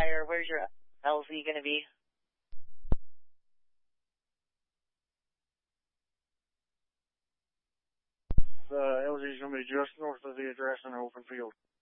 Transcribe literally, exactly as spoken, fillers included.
Fire, where's your L Z going to be? The L Z is going to be just north of the address in an open field.